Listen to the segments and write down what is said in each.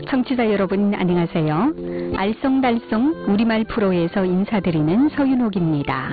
청취자 여러분 안녕하세요. 알쏭달쏭 우리말 프로에서 인사드리는 서윤옥입니다.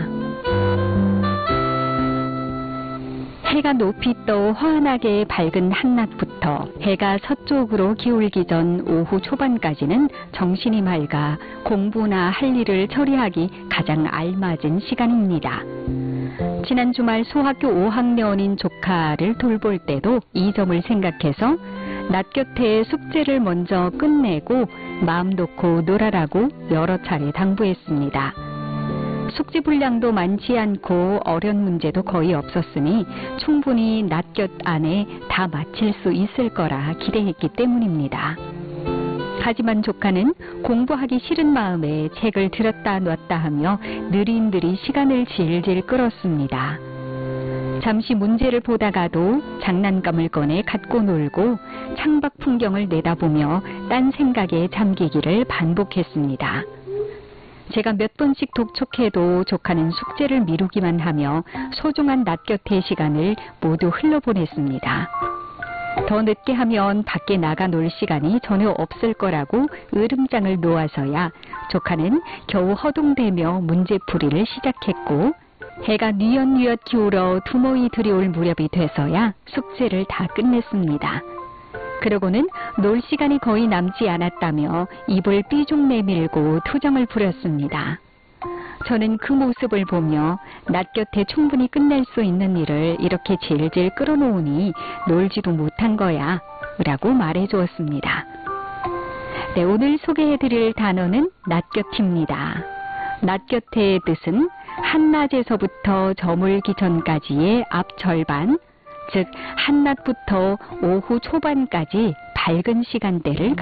해가 높이 떠 환하게 밝은 한낮부터 해가 서쪽으로 기울기 전 오후 초반까지는 정신이 맑아 공부나 할 일을 처리하기 가장 알맞은 시간입니다. 지난 주말 소학교 5학년인 조카를 돌볼 때도 이 점을 생각해서 낮 곁에 숙제를 먼저 끝내고 마음 놓고 놀아라고 여러 차례 당부했습니다. 숙제 분량도 많지 않고 어려운 문제도 거의 없었으니 충분히 낮 곁 안에 다 마칠 수 있을 거라 기대했기 때문입니다. 하지만 조카는 공부하기 싫은 마음에 책을 들었다 놨다 하며 느릿느릿 시간을 질질 끌었습니다. 잠시 문제를 보다가도 장난감을 꺼내 갖고 놀고 창밖 풍경을 내다보며 딴 생각에 잠기기를 반복했습니다. 제가 몇 번씩 독촉해도 조카는 숙제를 미루기만 하며 소중한 낮 곁의 시간을 모두 흘려보냈습니다. 더 늦게 하면 밖에 나가 놀 시간이 전혀 없을 거라고 으름장을 놓아서야 조카는 겨우 허둥대며 문제풀이를 시작했고 해가 뉘엿뉘엿 기울어 두모이 들이올 무렵이 돼서야 숙제를 다 끝냈습니다. 그러고는 놀 시간이 거의 남지 않았다며 입을 삐죽 내밀고 투정을 부렸습니다. 저는 그 모습을 보며 낮 곁에 충분히 끝낼 수 있는 일을 이렇게 질질 끌어놓으니 놀지도 못한 거야 라고 말해주었습니다. 네, 오늘 소개해드릴 단어는 낮 곁입니다. 낮 곁의 뜻은 한낮에서부터 저물기 전까지의 앞 절반, 즉 한낮부터 오후 초반까지 밝은 시간대를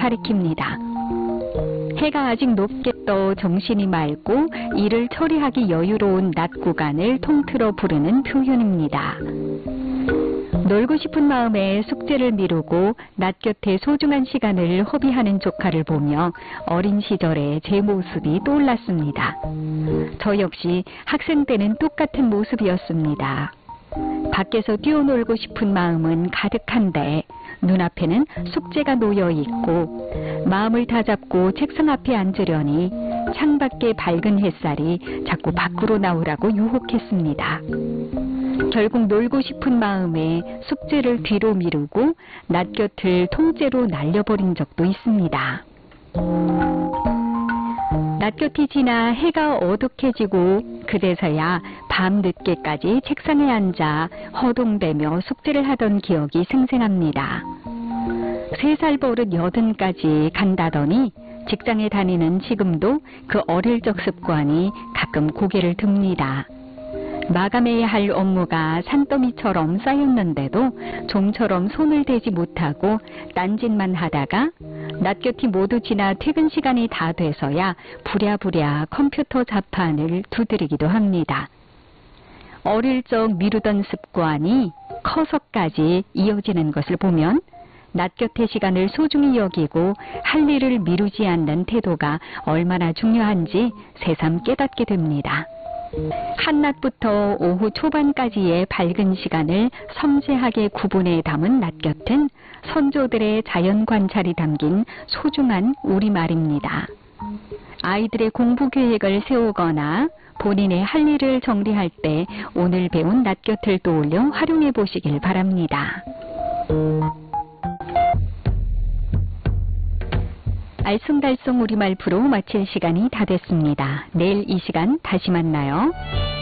가리킵니다. 해가 아직 높게 떠 정신이 맑고 일을 처리하기 여유로운 낮 구간을 통틀어 부르는 표현입니다. 놀고 싶은 마음에 숙제를 미루고 낮 곁에 소중한 시간을 허비하는 조카를 보며 어린 시절의 제 모습이 떠올랐습니다. 저 역시 학생 때는 똑같은 모습이었습니다. 밖에서 뛰어놀고 싶은 마음은 가득한데 눈앞에는 숙제가 놓여 있고 마음을 다잡고 책상 앞에 앉으려니 창밖의 밝은 햇살이 자꾸 밖으로 나오라고 유혹했습니다. 결국 놀고 싶은 마음에 숙제를 뒤로 미루고 낮 곁을 통째로 날려버린 적도 있습니다. 낮 곁이 지나 해가 어둑해지고 그제서야 밤 늦게까지 책상에 앉아 허둥대며 숙제를 하던 기억이 생생합니다. 3살 버릇 80까지 간다더니 직장에 다니는 지금도 그 어릴 적 습관이 가끔 고개를 듭니다. 마감해야 할 업무가 산더미처럼 쌓였는데도 좀처럼 손을 대지 못하고 딴짓만 하다가 낮 곁이 모두 지나 퇴근 시간이 다 돼서야 부랴부랴 컴퓨터 자판을 두드리기도 합니다. 어릴 적 미루던 습관이 커서까지 이어지는 것을 보면 낮 곁의 시간을 소중히 여기고 할 일을 미루지 않는 태도가 얼마나 중요한지 새삼 깨닫게 됩니다. 한낮부터 오후 초반까지의 밝은 시간을 섬세하게 구분해 담은 낮 곁은 선조들의 자연 관찰이 담긴 소중한 우리말입니다. 아이들의 공부 계획을 세우거나 본인의 할 일을 정리할 때 오늘 배운 낮 곁을 떠올려 활용해 보시길 바랍니다. 알쏭달쏭 우리말 프로 마칠 시간이 다 됐습니다. 내일 이 시간 다시 만나요.